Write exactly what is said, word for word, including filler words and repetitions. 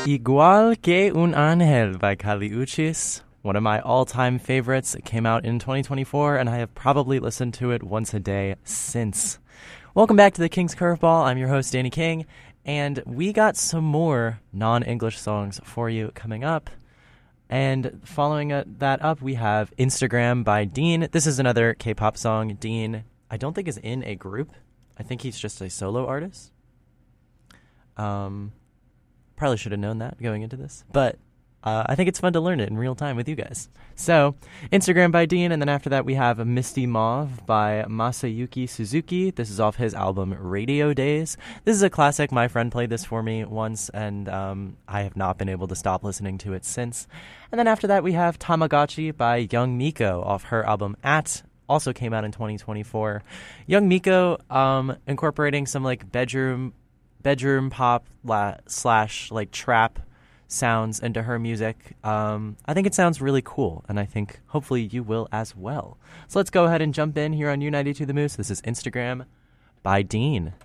Igual que un ángel by Kali Uchis, one of my all-time favorites. It came out in twenty twenty-four, and I have probably listened to it once a day since. Welcome back to the King's Curveball. I'm your host, Danny King, and we got some more non-English songs for you coming up. And following uh, that up, we have Instagram by Dean. This is another K-pop song. Dean, I don't think is in a group. I think he's just a solo artist. Um... Probably should have known that going into this, but uh, I think it's fun to learn it in real time with you guys. So, Instagram by Dean, and then after that we have Misty Mauve by Masayuki Suzuki. This is off his album Radio Days. This is a classic. My friend played this for me once, and um, I have not been able to stop listening to it since. And then after that we have Tamagotchi by Young Miko off her album At. Also came out in twenty twenty-four. Young Miko um, incorporating some like bedroom bedroom pop la- slash like trap sounds into her music. Um, I think it sounds really cool, and I think hopefully you will as well. So let's go ahead and jump in here on U ninety-two The Moose. This is Instagram by Dean.